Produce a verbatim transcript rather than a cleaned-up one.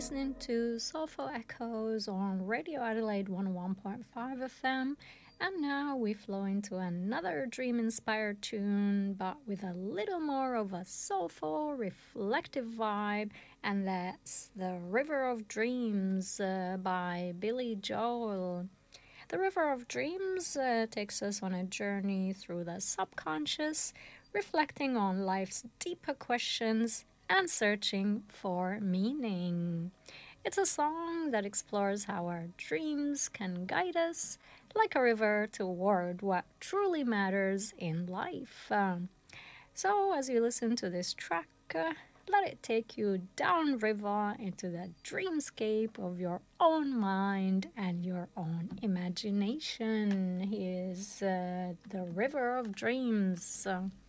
listening to Soulful Echoes on Radio Adelaide one oh one point five F M. And now we flow into another dream inspired tune, but with a little more of a soulful, reflective vibe, and that's The River of Dreams uh, by Billy Joel. The River of Dreams uh, takes us on a journey through the subconscious, reflecting on life's deeper questions and searching for meaning. It's a song that explores how our dreams can guide us like a river toward what truly matters in life. Um, so, as you listen to this track, uh, let it take you downriver into the dreamscape of your own mind and your own imagination. Here's uh, The River of Dreams. Uh,